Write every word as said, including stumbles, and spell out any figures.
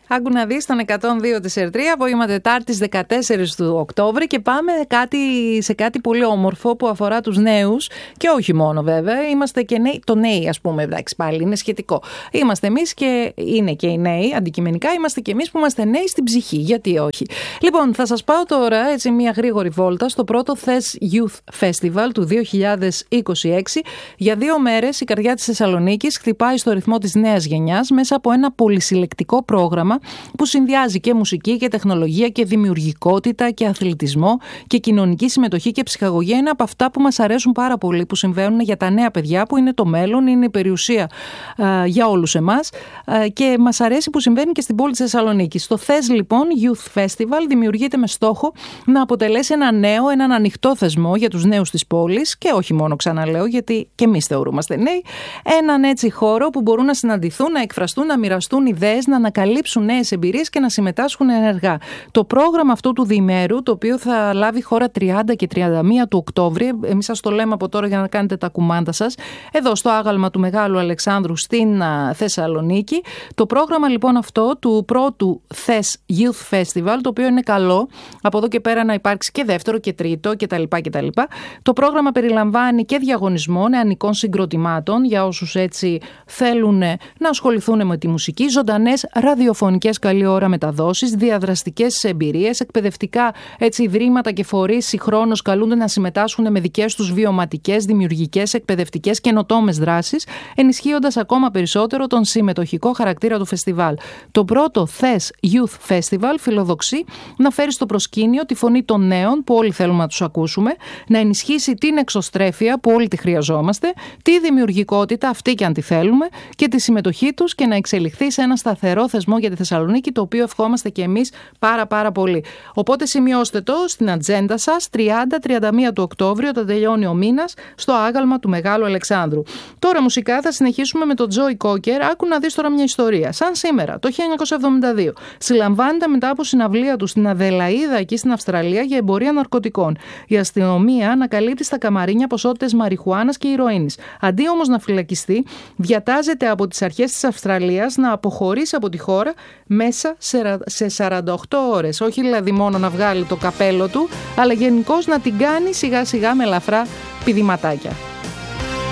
Άκου να δεις τον εκατόν δύο της Ερτρία, απόγευμα Τετάρτης δεκατέσσερις του Οκτώβρη, και πάμε κάτι, σε κάτι πολύ όμορφο που αφορά τους νέους και όχι μόνο βέβαια. Είμαστε και νέοι, το νέοι ας πούμε, εντάξει πάλι είναι σχετικό. Είμαστε εμείς και είναι και οι νέοι, αντικειμενικά είμαστε και εμείς που είμαστε νέοι στην ψυχή, γιατί όχι. Λοιπόν, θα σας πάω τώρα έτσι μια γρήγορη βόλτα στο πρώτο Θες Youth Festival του δύο χιλιάδες είκοσι έξι. Για δύο μέρες η καρδιά της Θεσσαλονίκης χτυπάει στο ρυθμό της νέας γενιάς μέσα από ένα πολυσυλλεκτικό πρόγραμμα που συνδυάζει και μουσική και τεχνολογία και δημιουργικότητα και αθλητισμό και κοινωνική συμμετοχή και ψυχαγωγία. Είναι από αυτά που μας αρέσουν πάρα πολύ, που συμβαίνουν για τα νέα παιδιά, που είναι το μέλλον, είναι η περιουσία α, για όλους εμάς, α, και μας αρέσει που συμβαίνει και στην πόλη της Θεσσαλονίκης. Το Θες λοιπόν Youth Festival δημιουργείται με στόχο να αποτελέσει ένα νέο, έναν ανοιχτό θεσμό για τους νέους της πόλης, και όχι μόνο, ξαναλέω, γιατί και εμείς θεωρούμαστε νέοι, έναν έτσι χώρο που μπορούν να συναντηθούν, να εκφραστούν, να μοιραστούν ιδέες, να ανακαλύψουν νέες εμπειρίες και να συμμετάσχουν ενεργά. Το πρόγραμμα αυτού του διημέρου, το οποίο θα λάβει χώρα τριάντα και τριάντα μία του Οκτώβρη, εμείς σας το λέμε από τώρα για να κάνετε τα κουμάντα σας, εδώ στο άγαλμα του Μεγάλου Αλεξάνδρου στην α, Θεσσαλονίκη. Το πρόγραμμα λοιπόν αυτό του πρώτου Θες Youth Festival, το οποίο είναι καλό, από εδώ και πέρα να υπάρξει και δεύτερο και τρίτο κτλ. κτλ. Το πρόγραμμα περιλαμβάνει και διαγωνισμό νεανικών συγκροτημάτων για όσους έτσι θέλουν να ασχοληθούν με τη μουσική, ζωντανές ραδιοφωνικές καλή ώρα μεταδόσεις, διαδραστικές εμπειρίες, εκπαιδευτικά έτσι, ιδρύματα και φορείς συγχρόνως καλούνται να συμμετάσχουν με δικές τους βιωματικές, δημιουργικές, εκπαιδευτικές καινοτόμες δράσεις, ενισχύοντας ακόμα περισσότερο τον συμμετοχικό χαρακτήρα του φεστιβάλ. Το πρώτο Θες Youth Festival φιλοδοξεί να φέρει στο προσκήνιο τη φωνή των νέων που όλοι θέλουμε να τους ακούσουμε, να ενισχύσει την εξωστρέφεια που όλοι τη χρειαζόμαστε, τη δημιουργικότητα αυτή και αν τη θέλουμε, και τη συμμετοχή τους, και να εξελιχθεί σε ένα σταθερό θεσμό για τη Θεσσαλονίκη, το οποίο ευχόμαστε και εμείς πάρα πάρα πολύ. Οπότε σημειώστε το στην ατζέντα σας, τριάντα με τριάντα μία του Οκτώβρη, όταν τελειώνει ο μήνας, στο άγαλμα του Μεγάλου Αλεξάνδρου. Τώρα μουσικά θα συνεχίσουμε με τον Joey Cocker. Άκου να δεις τώρα μια ιστορία. Σαν σήμερα, το χίλια εννιακόσια εβδομήντα δύο, συλλαμβάνεται μετά από συναυλία του στην Αδελαΐδα, εκεί στην Αυστραλία, για εμπορία ναρκωτικών. Η αστυνομία ανακαλύπτει στα καμαρίνια ποσότητες μαριχουάνας και ηρωίνης. Αντί όμως να φυλακιστεί, διατάζεται από τις αρχές της Αυστραλίας να αποχωρήσει από τη χώρα μέσα σε σαράντα οκτώ ώρες. Όχι δηλαδή μόνο να βγάλει το καπέλο του, αλλά γενικώς να την κάνει σιγά σιγά με ελαφρά πηδηματάκια.